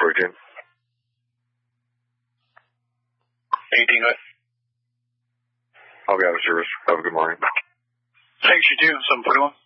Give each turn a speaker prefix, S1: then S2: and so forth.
S1: for you, Jim.
S2: Anything else?
S1: I'll be out of service. Have a good morning.
S2: Thanks, you too. 741.